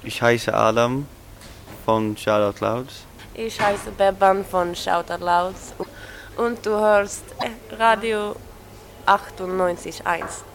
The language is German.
Ich heiße Adam von Shoutout Louds. Ich heiße Beban von Shoutout Louds und du hörst Radio 98.1.